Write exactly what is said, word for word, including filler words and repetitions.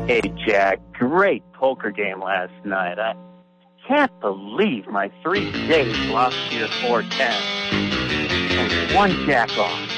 Hey, Jack, great poker game last night. I can't believe my three days lost to your four ten. And one jack off.